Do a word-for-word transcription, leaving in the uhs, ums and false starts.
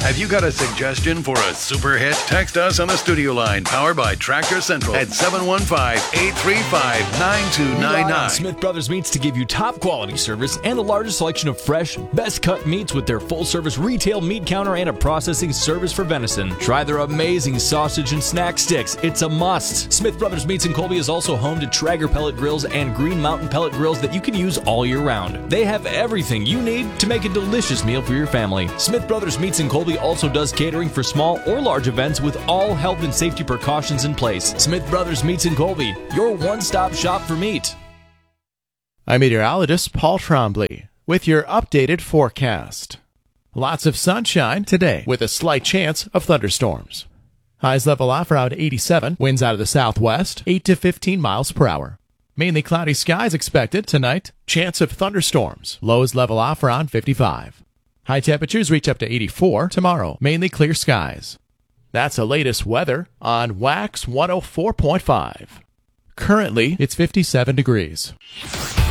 Have you got a suggestion for a super hit? Text us on the studio line, powered by Tractor Central at seven one five, eight three five, nine two nine nine. Smith Brothers Meats to give you top quality service and the largest selection of fresh, best cut meats with their full service retail meat counter and a processing service for venison. Try their amazing sausage and snack sticks. It's a must. Smith Brothers Meats in Colby is also home to Traeger pellet grills and Green Mountain pellet grills that you can use all year round. They have everything you need to make a delicious meal for your family. Smith Brothers Meats in Colby also does catering for small or large events with all health and safety precautions in place. Smith Brothers Meats in Colby, your one-stop shop for meat. I'm meteorologist Paul Trombley with your updated forecast. Lots of sunshine today with a slight chance of thunderstorms. Highs level off around eighty-seven, winds out of the southwest, eight to fifteen miles per hour. Mainly cloudy skies expected tonight, chance of thunderstorms. Lows level off around fifty-five. High temperatures reach up to eighty-four tomorrow, mainly clear skies. That's the latest weather on Wax one oh four point five. Currently, it's fifty-seven degrees.